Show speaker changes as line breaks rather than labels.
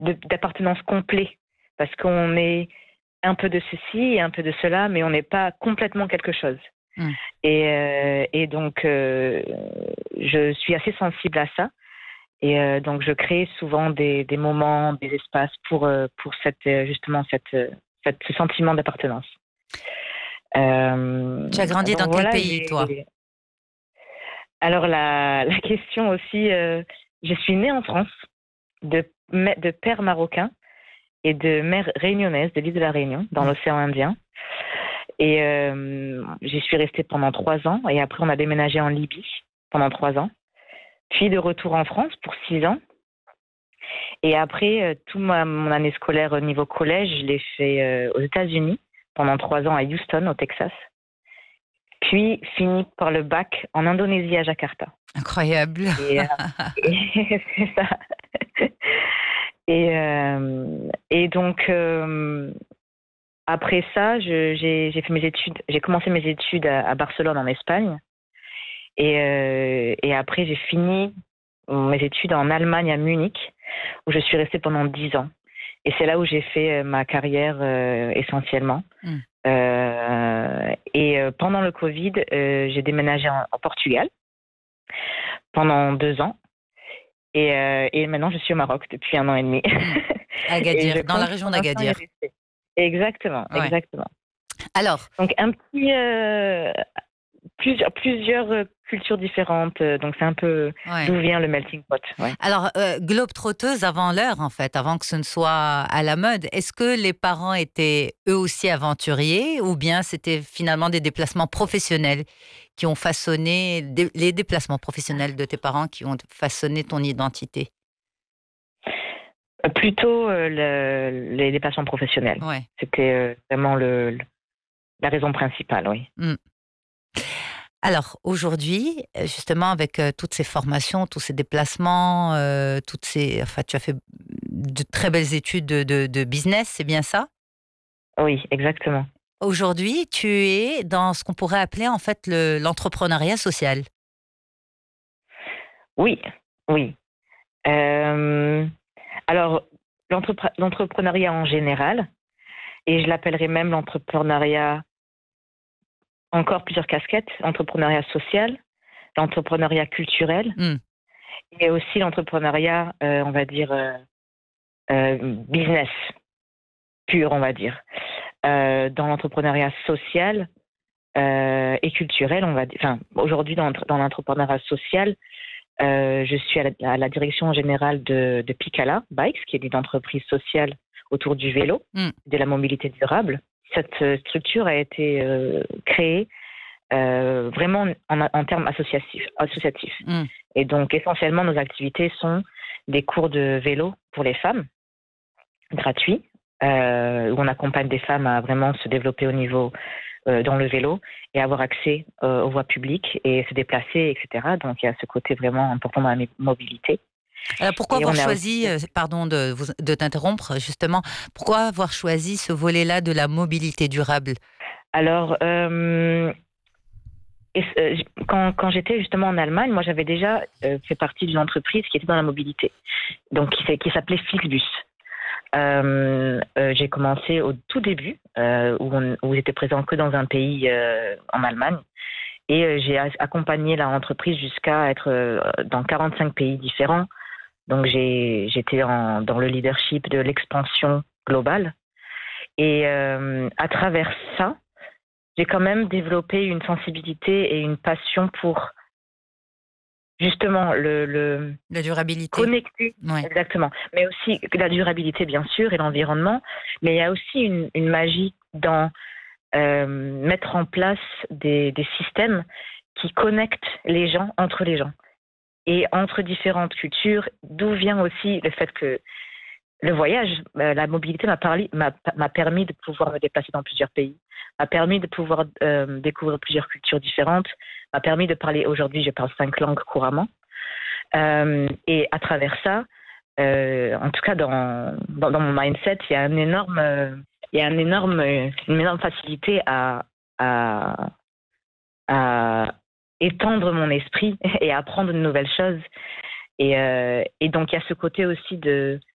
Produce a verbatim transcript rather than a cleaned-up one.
de, d'appartenance complet. Parce qu'on est un peu de ceci et un peu de cela, mais on n'est pas complètement quelque chose. Mmh. Et, euh, et donc, euh, je suis assez sensible à ça. Et euh, donc, je crée souvent des, des moments, des espaces pour, euh, pour cette, justement cette, cette, ce sentiment d'appartenance.
Euh, tu as grandi dans
voilà,
quel pays,
j'ai...
toi?
Alors, la, la question aussi, euh, je suis née en France, de, de père marocain et de mère réunionnaise, de l'île de la Réunion, dans mmh. l'océan Indien. Et euh, j'y suis restée pendant trois ans. Et après, on a déménagé en Libye pendant trois ans. Puis de retour en France pour six ans. Et après, euh, toute ma, mon année scolaire au niveau collège, je l'ai fait euh, aux États-Unis pendant trois ans à Houston, au Texas. Puis fini par le bac en Indonésie à Jakarta.
Incroyable.
Et, euh, et c'est ça. Et, euh, et donc, euh, après ça, je, j'ai, j'ai fait mes études. J'ai commencé mes études à, à Barcelone, en Espagne. Et, euh, et après, j'ai fini mes études en Allemagne, à Munich, où je suis restée pendant dix ans. Et c'est là où j'ai fait ma carrière euh, essentiellement. Mm. Euh, et euh, pendant le Covid, euh, j'ai déménagé en, en Portugal pendant deux ans. Et, euh, et maintenant, je suis au Maroc depuis un an et demi.
Mm. Agadir, dans la région d'Agadir.
Exactement, ouais. exactement.
Alors,
donc un petit, euh, plusieurs, plusieurs cultures différentes. Donc c'est un peu ouais. d'où vient le melting pot. Ouais.
Alors, euh, globe-trotteuse avant l'heure, en fait, avant que ce ne soit à la mode. Est-ce que les parents étaient eux aussi aventuriers ou bien c'était finalement des déplacements professionnels qui ont façonné les déplacements professionnels de tes parents qui ont façonné ton identité?
Plutôt euh, le, les déplacements professionnels. Ouais. C'était euh, vraiment le, le, la raison principale, oui.
Mm. Alors, aujourd'hui, justement, avec euh, toutes ces formations, tous ces déplacements, euh, toutes ces, enfin, tu as fait de très belles études de, de, de business, c'est bien ça?
Oui, exactement.
Aujourd'hui, tu es dans ce qu'on pourrait appeler, en fait, le, l'entrepreneuriat social.
Oui, oui. Euh... Alors, l'entrepre- l'entrepreneuriat en général, et je l'appellerais même l'entrepreneuriat, encore plusieurs casquettes, l'entrepreneuriat social, l'entrepreneuriat culturel, mm. et aussi l'entrepreneuriat, euh, on va dire, euh, euh, business pur, on va dire. Euh, dans l'entrepreneuriat social euh, et culturel, on va dire, enfin, aujourd'hui, dans, dans l'entrepreneuriat social, Euh, je suis à la, à la direction générale de, de Picala Bikes, qui est une entreprise sociale autour du vélo, mm. de la mobilité durable. Cette euh, structure a été euh, créée euh, vraiment en, en termes associatifs. associatifs. Mm. Et donc, essentiellement, nos activités sont des cours de vélo pour les femmes, gratuits, euh, où on accompagne des femmes à vraiment se développer au niveau Euh, dans le vélo et avoir accès euh, aux voies publiques et se déplacer, et cetera. Donc, il y a ce côté vraiment important dans la mobilité.
Alors, pourquoi et avoir choisi, aussi... pardon de, de t'interrompre, justement, pourquoi avoir choisi ce volet-là de la mobilité durable?
Alors, euh, et, euh, quand, quand j'étais justement en Allemagne, moi, j'avais déjà euh, fait partie d'une entreprise qui était dans la mobilité, donc qui, qui s'appelait Flixbus. Euh, euh, j'ai commencé au tout début, euh, où, on, où j'étais présent que dans un pays euh, en Allemagne, et euh, j'ai accompagné l'entreprise jusqu'à être euh, dans quarante-cinq pays différents. Donc j'ai, j'étais en, dans le leadership de l'expansion globale, et euh, à travers ça, j'ai quand même développé une sensibilité et une passion pour justement le, le
la durabilité,
connecter,
ouais.
exactement, mais aussi la durabilité bien sûr et l'environnement, mais il y a aussi une, une magie dans euh, mettre en place des, des systèmes qui connectent les gens entre les gens et entre différentes cultures, d'où vient aussi le fait que le voyage, euh, la mobilité m'a, parlé, m'a, m'a permis de pouvoir me déplacer dans plusieurs pays, m'a permis de pouvoir euh, découvrir plusieurs cultures différentes, m'a permis de parler, aujourd'hui je parle cinq langues couramment, euh, et à travers ça, euh, en tout cas dans, dans, dans mon mindset, il y a un énorme, euh, il y a un énorme, une énorme facilité à, à, à étendre mon esprit et à apprendre de nouvelles choses, et, euh, et donc il y a ce côté aussi de